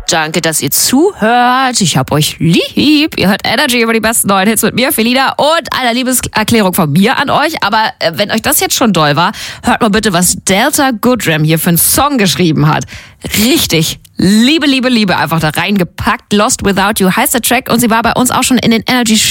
Danke, dass ihr zuhört. Ich hab euch lieb. Ihr hört Energy über die besten neuen Hits mit mir, Felina, und eine Liebeserklärung von mir an euch. Aber wenn euch das jetzt schon doll war, hört mal bitte, was Delta Goodrem hier für einen Song geschrieben hat. Richtig Liebe einfach da reingepackt. Lost Without You heißt der Track und sie war bei uns auch schon in den Energy